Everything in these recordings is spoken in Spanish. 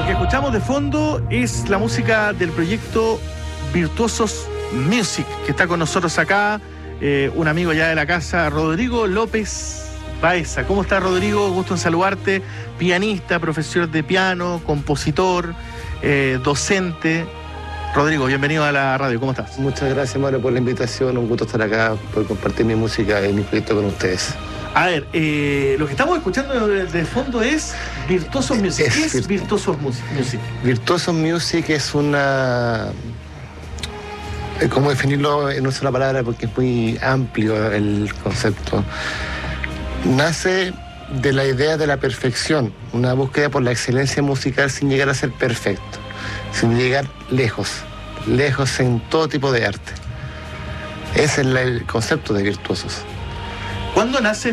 Lo que escuchamos de fondo es la música del proyecto Virtuosos Music, que está con nosotros acá, un amigo ya de la casa, Rodrigo López Baeza. ¿Cómo estás, Rodrigo? Gusto en saludarte. Pianista, profesor de piano, compositor, docente. Rodrigo, bienvenido a la radio. ¿Cómo estás? Muchas gracias, Mario, por la invitación. Un gusto estar acá, por compartir mi música y mi proyecto con ustedes. A ver, lo que estamos escuchando de fondo es Virtuosos Music. ¿Qué es Virtuosos Music? Virtuosos Music es una... ¿Cómo definirlo en una sola palabra? Porque es muy amplio el concepto. Nace de la idea de la perfección, una búsqueda por la excelencia musical sin llegar a ser perfecto, sin llegar lejos en todo tipo de arte. Ese es el concepto de Virtuosos. ¿Cuándo nace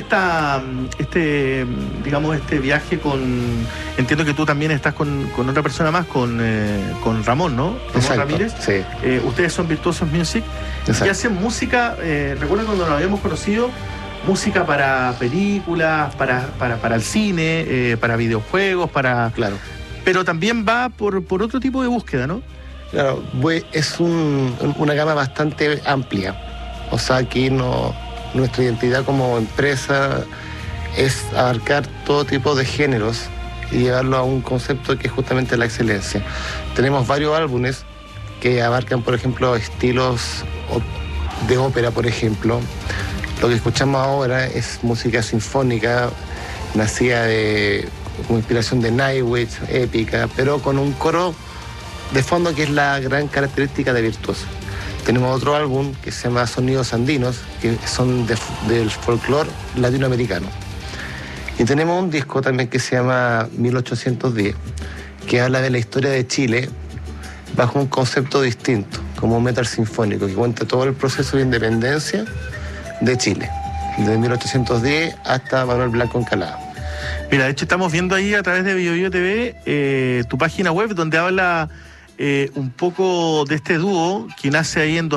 este viaje con... Entiendo que tú también estás con otra persona más, con Ramón, ¿no? Ramón Exacto, Ramírez. Sí. Ustedes son Virtuosos Music. Exacto. Y hacen música, recuerdo cuando nos habíamos conocido, música para películas, para el cine, para videojuegos, Claro. Pero también va por otro tipo de búsqueda, ¿no? Claro, es una gama bastante amplia. O sea, aquí nuestra identidad como empresa es abarcar todo tipo de géneros y llevarlo a un concepto que es justamente la excelencia. Tenemos varios álbumes que abarcan, por ejemplo, estilos de ópera, por ejemplo. Lo que escuchamos ahora es música sinfónica, nacida como inspiración de Nightwish, épica, pero con un coro de fondo que es la gran característica de Virtuoso. Tenemos otro álbum que se llama Sonidos Andinos, que son del folclore latinoamericano. Y tenemos un disco también que se llama 1810, que habla de la historia de Chile bajo un concepto distinto, como un metal sinfónico, que cuenta todo el proceso de independencia de Chile, desde 1810 hasta Manuel Blanco Encalada. Mira, de hecho estamos viendo ahí a través de BioBio TV tu página web donde habla un poco de este dúo que nace ahí en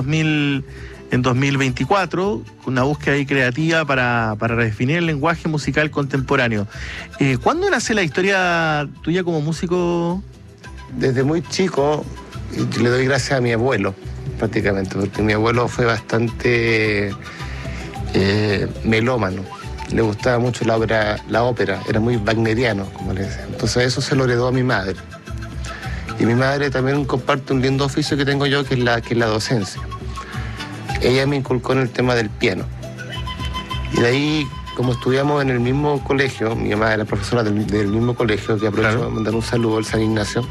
2024, con una búsqueda ahí creativa para redefinir el lenguaje musical contemporáneo. ¿Cuándo nace la historia tuya como músico? Desde muy chico, y le doy gracias a mi abuelo, prácticamente, porque mi abuelo fue bastante melómano. Le gustaba mucho la ópera, era muy wagneriano, como le decían. Entonces eso se lo heredó a mi madre. Y mi madre también comparte un lindo oficio que tengo yo, que es la docencia. Ella me inculcó en el tema del piano. Y de ahí, como estudiamos en el mismo colegio, mi mamá era profesora del mismo colegio, que aprovecho para mandar un saludo al San Ignacio,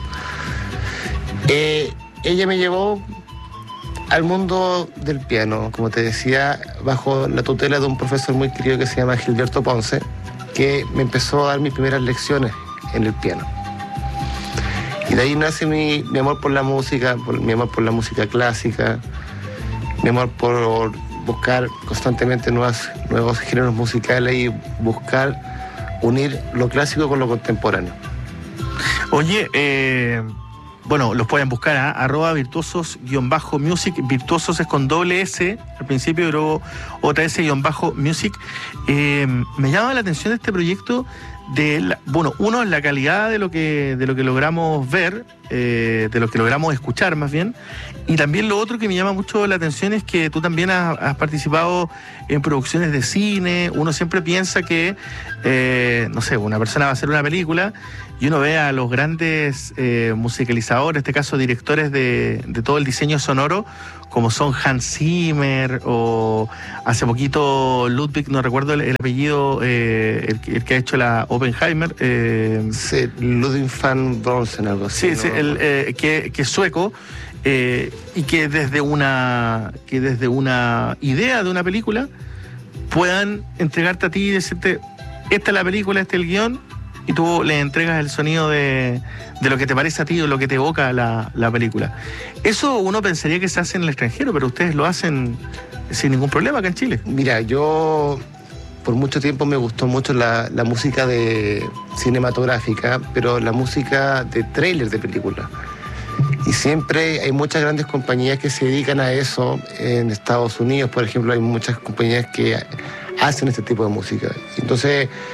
ella me llevó al mundo del piano, como te decía, bajo la tutela de un profesor muy querido que se llama Gilberto Ponce, que me empezó a dar mis primeras lecciones en el piano. Y de ahí nace mi amor por la música, mi amor por la música clásica, mi amor por buscar constantemente nuevos géneros musicales y buscar unir lo clásico con lo contemporáneo. Oye, bueno, los pueden buscar a @virtuosos_music. Virtuosos es con doble S al principio y luego otra S_music. Me llama la atención de este proyecto uno, la calidad de lo que logramos ver, de lo que logramos escuchar más bien, y también lo otro que me llama mucho la atención es que tú también has participado en producciones de cine. Uno siempre piensa que, no sé, una persona va a hacer una película y uno ve a los grandes musicalizadores, en este caso directores de todo el diseño sonoro, como son Hans Zimmer o hace poquito Ludwig, no recuerdo el apellido, el que ha hecho la Oppenheimer. Sí, Ludwig van Beethoven, algo así. Sí, ¿no? Sí, que es sueco, y que desde una idea de una película puedan entregarte a ti y decirte, esta es la película, este es el guión, y tú le entregas el sonido de lo que te parece a ti o lo que te evoca la película. Eso uno pensaría que se hace en el extranjero, pero ustedes lo hacen sin ningún problema acá en Chile. Mira, yo por mucho tiempo me gustó mucho la música cinematográfica, pero la música de tráiler de películas. Y siempre hay muchas grandes compañías que se dedican a eso. En Estados Unidos, por ejemplo, hay muchas compañías que hacen este tipo de música. Entonces,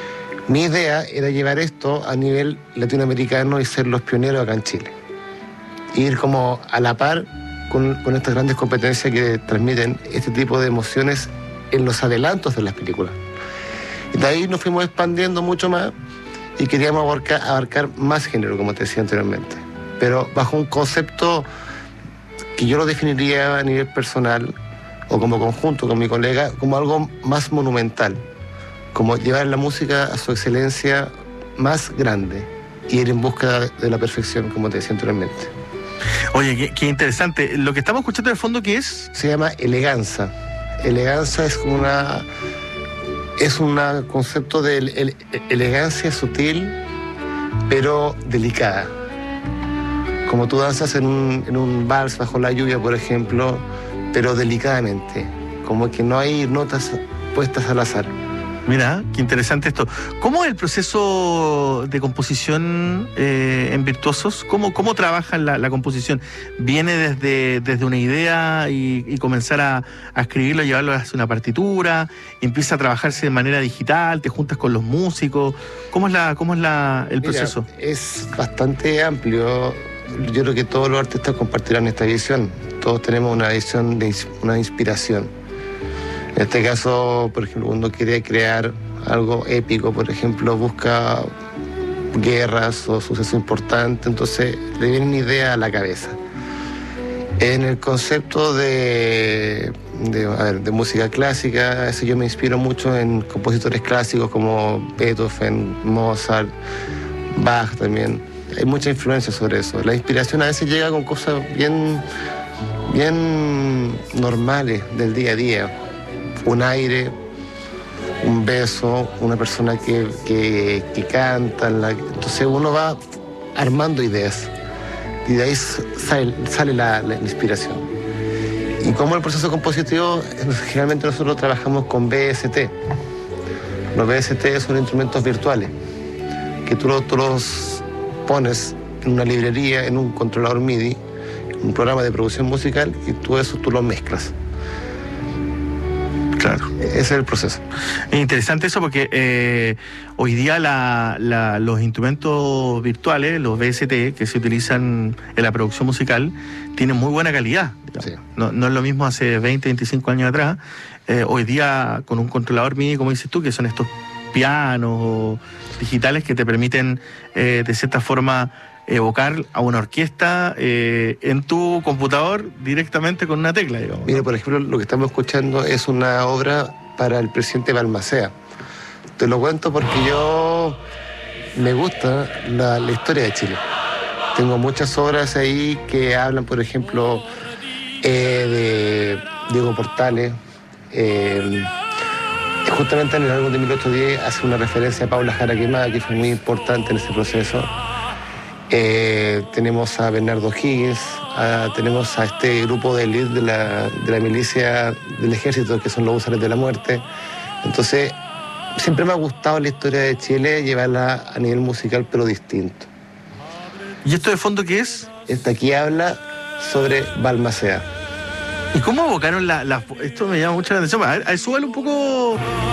Mi idea era llevar esto a nivel latinoamericano y ser los pioneros acá en Chile. Ir como a la par con estas grandes competencias que transmiten este tipo de emociones en los adelantos de las películas. Y de ahí nos fuimos expandiendo mucho más y queríamos abarcar más género, como te decía anteriormente. Pero bajo un concepto que yo lo definiría a nivel personal o como conjunto con mi colega como algo más monumental, como llevar la música a su excelencia más grande y ir en busca de la perfección, como te decía anteriormente. Oye, qué interesante. Lo que estamos escuchando de fondo, ¿qué es? Se llama eleganza. Eleganza es un concepto de elegancia sutil, pero delicada. Como tú danzas en un vals bajo la lluvia, por ejemplo, pero delicadamente. Como que no hay notas puestas al azar. Mira, qué interesante esto. ¿Cómo es el proceso de composición en Virtuosos? ¿Cómo trabajan la composición? ¿Viene desde una idea y comenzar a escribirlo, llevarlo a una partitura? ¿Empieza a trabajarse de manera digital? ¿Te juntas con los músicos? ¿Cómo es el proceso? Mira, es bastante amplio. Yo creo que todos los artistas compartirán esta visión. Todos tenemos una visión de una inspiración. En este caso, por ejemplo, cuando quiere crear algo épico, por ejemplo, busca guerras o sucesos importantes, entonces le viene una idea a la cabeza. En el concepto de música clásica, eso yo me inspiro mucho en compositores clásicos como Beethoven, Mozart, Bach también. Hay mucha influencia sobre eso. La inspiración a veces llega con cosas bien normales del día a día. Un aire, un beso, una persona que canta. Entonces uno va armando ideas y de ahí sale la inspiración. Y como el proceso compositivo, generalmente nosotros trabajamos con VST. Los VST son instrumentos virtuales que tú los pones en una librería, en un controlador MIDI, un programa de producción musical, y tú lo mezclas. Claro. Ese es el proceso. Es interesante eso porque hoy día los instrumentos virtuales, los VST, que se utilizan en la producción musical, tienen muy buena calidad. Sí. No es lo mismo hace 20, 25 años atrás. Hoy día, con un controlador MIDI, como dices tú, que son estos pianos digitales que te permiten, de cierta forma, evocar a una orquesta en tu computador directamente con una tecla, digamos. Mira, por ejemplo, lo que estamos escuchando es una obra para el presidente Balmaceda. Te lo cuento porque me gusta la historia de Chile. Tengo muchas obras ahí que hablan, por ejemplo, de Diego Portales. Justamente en el álbum de 1810 hace una referencia a Paula Jara Quemada, que fue muy importante en ese proceso. Tenemos a Bernardo Higgins, tenemos a este grupo de élite de la milicia del ejército, que son los Húsares de la Muerte. Entonces, siempre me ha gustado la historia de Chile, llevarla a nivel musical, pero distinto. ¿Y esto de fondo qué es? Aquí habla sobre Balmaceda. ¿Y cómo evocaron esto me llama mucho la atención? A ver, súbale un poco